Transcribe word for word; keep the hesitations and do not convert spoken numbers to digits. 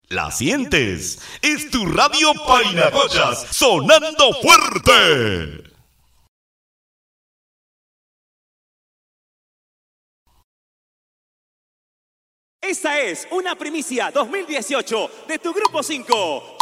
¿La sientes? Es tu radio Painacochas, sonando fuerte. Esta es una primicia dos mil dieciocho de tu Grupo cinco.